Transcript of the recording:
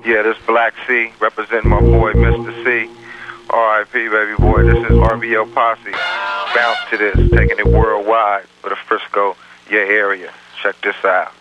Yeah, this Black C, representing my boy Mr. C. R.I.P. baby boy. This is RBL Posse. Bounce to this, taking it worldwide for the Frisco, your area. Check this out.